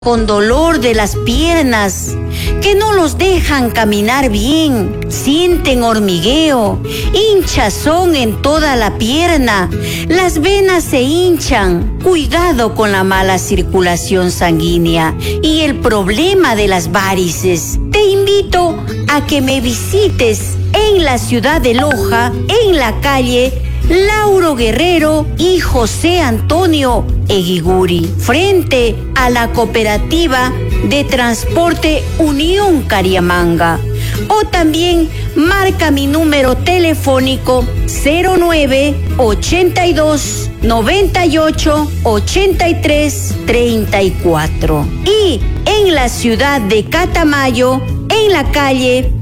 con dolor de las piernas, que no los dejan caminar bien, sienten hormigueo, hinchazón en toda la pierna, las venas se hinchan. Cuidado con la mala circulación sanguínea y el problema de las varices. Te invito a que me visites en la ciudad de Loja, en la calle Lauro Guerrero y José Antonio Eguiguri, frente a la cooperativa de transporte Unión Cariamanga. O también marca mi número telefónico 09 82 98 83 34. Y en la ciudad de Catamayo, en la calle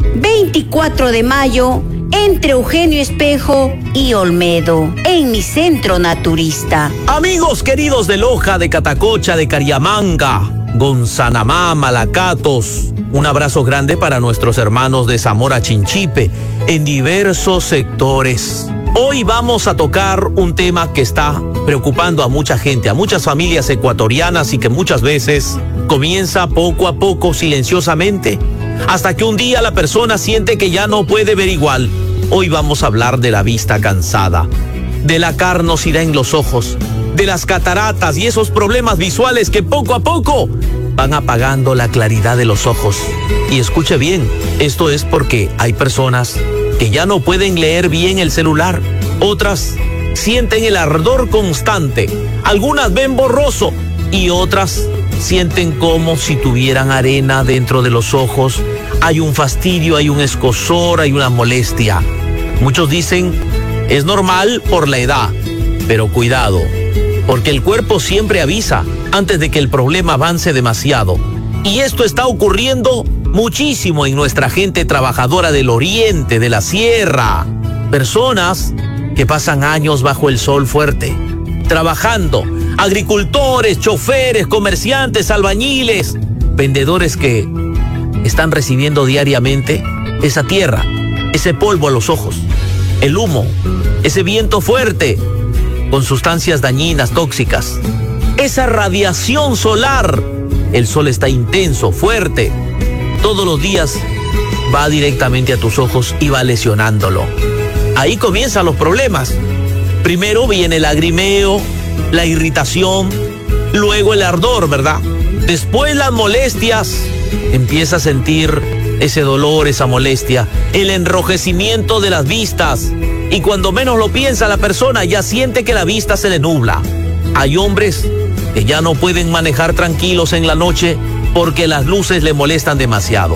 24 de Mayo, entre Eugenio Espejo y Olmedo, en mi centro naturista. Amigos queridos de Loja, de Catacocha, de Cariamanga, Gonzanamá, Malacatos, un abrazo grande para nuestros hermanos de Zamora Chinchipe, en diversos sectores. Hoy vamos a tocar un tema que está preocupando a mucha gente, a muchas familias ecuatorianas, y que muchas veces comienza poco a poco, silenciosamente, hasta que un día la persona siente que ya no puede ver igual. Hoy vamos a hablar de la vista cansada, de la carnosidad en los ojos, de las cataratas y esos problemas visuales que poco a poco van apagando la claridad de los ojos. Y escuche bien, esto es porque hay personas que ya no pueden leer bien el celular, otras sienten el ardor constante, algunas ven borroso y otras sienten como si tuvieran arena dentro de los ojos. Hay un fastidio, hay un escozor, hay una molestia. Muchos dicen, es normal por la edad, pero cuidado, porque el cuerpo siempre avisa antes de que el problema avance demasiado. Y esto está ocurriendo muchísimo en nuestra gente trabajadora del oriente, de la sierra. Personas que pasan años bajo el sol fuerte, trabajando. Agricultores, choferes, comerciantes, albañiles, vendedores que están recibiendo diariamente esa tierra, ese polvo a los ojos, el humo, ese viento fuerte con sustancias dañinas, tóxicas, esa radiación solar. El sol está intenso, fuerte, todos los días va directamente a tus ojos y va lesionándolo. Ahí comienzan los problemas. Primero viene el lagrimeo, la irritación, luego el ardor, ¿verdad? Después las molestias, empieza a sentir ese dolor, esa molestia, el enrojecimiento de las vistas, y cuando menos lo piensa la persona ya siente que la vista se le nubla. Hay hombres que ya no pueden manejar tranquilos en la noche porque las luces le molestan demasiado.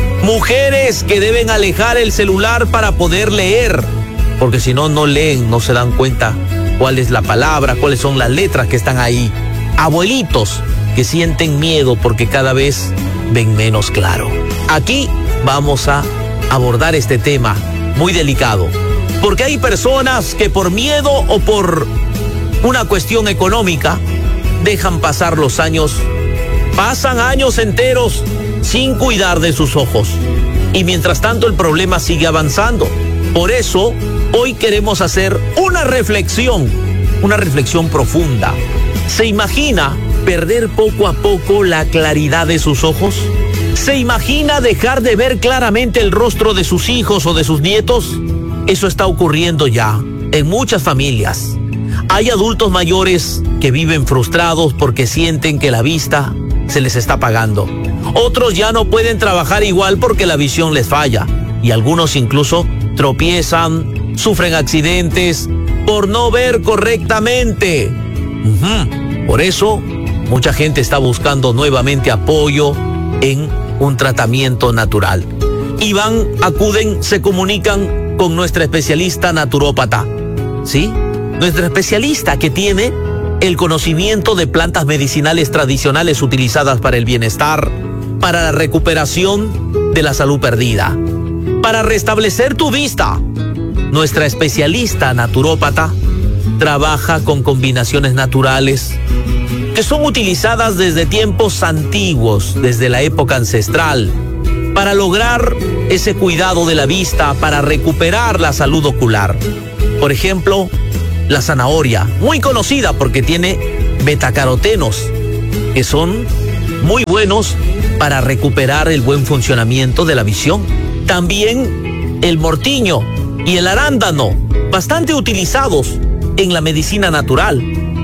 Mujeres que deben alejar el celular para poder leer, porque si no, no leen, no se dan cuenta cuál es la palabra, cuáles son las letras que están ahí. Abuelitos que sienten miedo porque cada vez ven menos claro. Aquí vamos a abordar este tema muy delicado, porque hay personas que por miedo o por una cuestión económica dejan pasar los años, pasan años enteros sin cuidar de sus ojos, y mientras tanto el problema sigue avanzando. Por eso hoy queremos hacer una reflexión profunda. ¿Se imagina perder poco a poco la claridad de sus ojos? ¿Se imagina dejar de ver claramente el rostro de sus hijos o de sus nietos? Eso está ocurriendo ya en muchas familias. Hay adultos mayores que viven frustrados porque sienten que la vista se les está apagando. Otros ya no pueden trabajar igual porque la visión les falla. Y algunos incluso tropiezan, sufren accidentes por no ver correctamente. Por eso, mucha gente está buscando nuevamente apoyo en un tratamiento natural. Y acuden, se comunican con nuestra especialista naturópata, ¿sí? Nuestra especialista que tiene el conocimiento de plantas medicinales tradicionales utilizadas para el bienestar, para la recuperación de la salud perdida, para restablecer tu vista. Nuestra especialista naturópata trabaja con combinaciones naturales que son utilizadas desde tiempos antiguos, desde la época ancestral, para lograr ese cuidado de la vista, para recuperar la salud ocular. Por ejemplo, la zanahoria, muy conocida porque tiene betacarotenos, que son muy buenos para recuperar el buen funcionamiento de la visión. También el mortiño y el arándano, bastante utilizados en la medicina natural.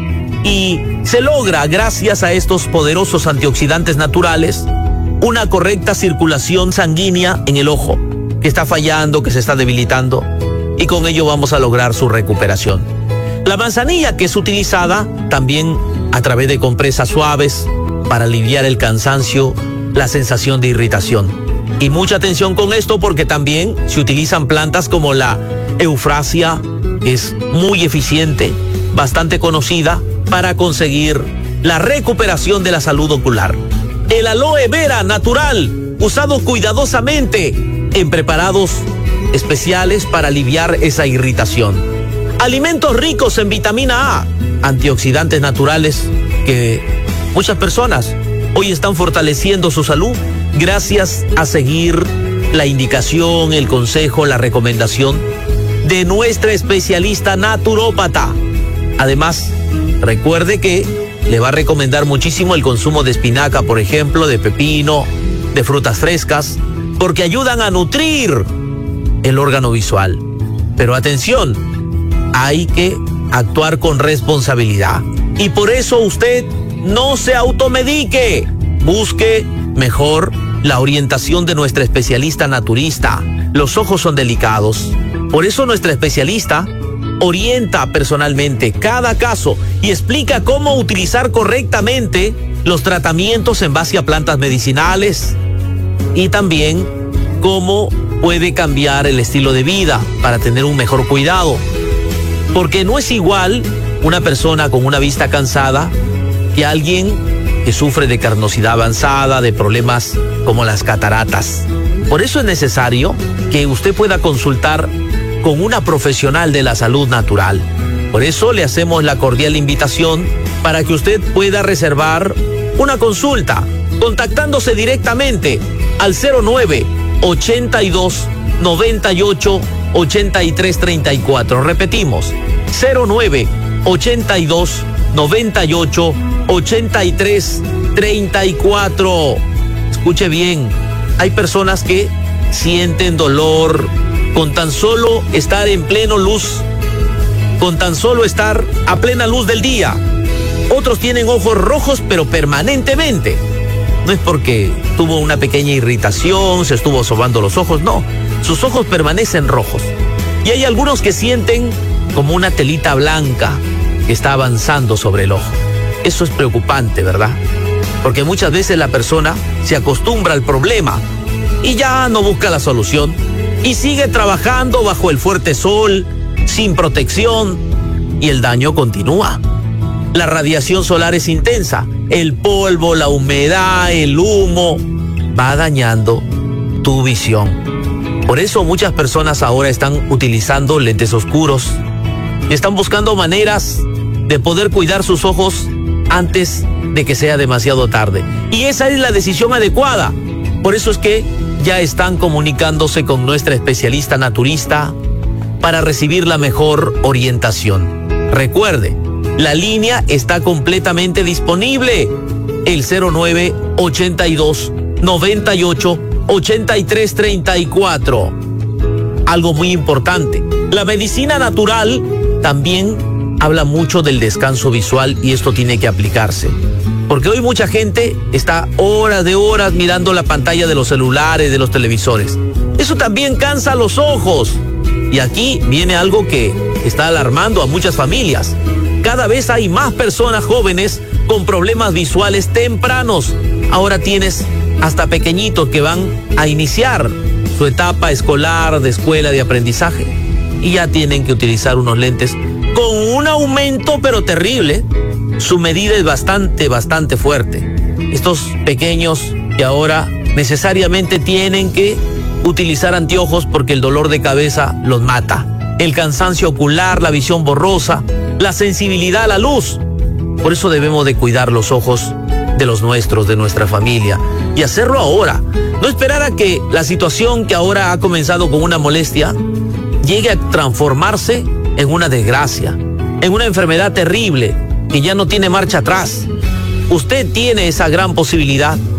Y se logra, gracias a estos poderosos antioxidantes naturales, una correcta circulación sanguínea en el ojo, que está fallando, que se está debilitando, y con ello vamos a lograr su recuperación. La manzanilla, que es utilizada también a través de compresas suaves para aliviar el cansancio, la sensación de irritación. Y mucha atención con esto, porque también se utilizan plantas como la eufrasia, que es muy eficiente, bastante conocida, para conseguir la recuperación de la salud ocular. El aloe vera natural, usado cuidadosamente en preparados especiales para aliviar esa irritación. Alimentos ricos en vitamina A, antioxidantes naturales que muchas personas hoy están fortaleciendo su salud gracias a seguir la indicación, el consejo, la recomendación de nuestra especialista naturópata. Además, recuerde que le va a recomendar muchísimo el consumo de espinaca, por ejemplo, de pepino, de frutas frescas, porque ayudan a nutrir el órgano visual. Pero atención, hay que actuar con responsabilidad. Y por eso usted no se automedique. Busque mejor la orientación de nuestra especialista naturista. Los ojos son delicados. Por eso nuestra especialista orienta personalmente cada caso y explica cómo utilizar correctamente los tratamientos en base a plantas medicinales y también cómo puede cambiar el estilo de vida para tener un mejor cuidado. Porque no es igual una persona con una vista cansada que alguien que sufre de carnosidad avanzada, de problemas como las cataratas. Por eso es necesario que usted pueda consultar con una profesional de la salud natural. Por eso le hacemos la cordial invitación para que usted pueda reservar una consulta contactándose directamente al 09 82 98 83 34. Repetimos, 09 82 98 83 34. Escuche bien, hay personas que sienten dolor con tan solo estar en pleno luz, con tan solo estar a plena luz del día. Otros tienen ojos rojos, pero permanentemente. No es porque tuvo una pequeña irritación, se estuvo sobando los ojos, no. Sus ojos permanecen rojos. Y hay algunos que sienten como una telita blanca que está avanzando sobre el ojo. Eso es preocupante, ¿verdad? Porque muchas veces la persona se acostumbra al problema y ya no busca la solución y sigue trabajando bajo el fuerte sol, sin protección, y el daño continúa. La radiación solar es intensa, el polvo, la humedad, el humo, va dañando tu visión. Por eso muchas personas ahora están utilizando lentes oscuros y están buscando maneras de poder cuidar sus ojos antes de que sea demasiado tarde. Y esa es la decisión adecuada. Por eso es que ya están comunicándose con nuestra especialista naturista para recibir la mejor orientación. Recuerde, la línea está completamente disponible. El 09 82 98 83 34. Algo muy importante, la medicina natural también habla mucho del descanso visual y esto tiene que aplicarse. Porque hoy mucha gente está horas de horas mirando la pantalla de los celulares, de los televisores. Eso también cansa los ojos. Y aquí viene algo que está alarmando a muchas familias. Cada vez hay más personas jóvenes con problemas visuales tempranos. Ahora tienes hasta pequeñitos que van a iniciar su etapa escolar, de escuela, de aprendizaje. Y ya tienen que utilizar unos lentes con un aumento pero terrible. Su medida es bastante fuerte. Estos pequeños que ahora necesariamente tienen que utilizar anteojos porque el dolor de cabeza los mata. El cansancio ocular, la visión borrosa, la sensibilidad a la luz. Por eso debemos de cuidar los ojos de los nuestros, de nuestra familia, y hacerlo ahora. No esperar a que la situación que ahora ha comenzado con una molestia llegue a transformarse en una desgracia, en una enfermedad terrible que ya no tiene marcha atrás. Usted tiene esa gran posibilidad